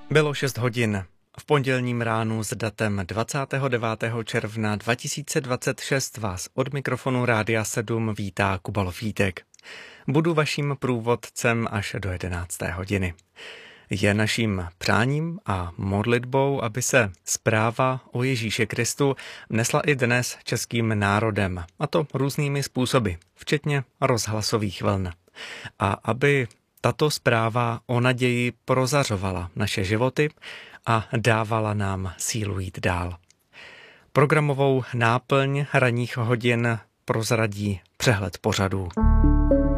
Bylo 6 hodin. V pondělním ránu s datem 29. června 2026 vás od mikrofonu Rádia 7 vítá Kuba Lofítek. Budu vaším průvodcem až do 11. hodiny. Je naším přáním a modlitbou, aby se zpráva o Ježíši Kristu nesla i dnes českým národem, a to různými způsoby, včetně rozhlasových vln. A aby tato zpráva o naději prozařovala naše životy a dávala nám sílu jít dál. Programovou náplň ranních hodin prozradí přehled pořadů.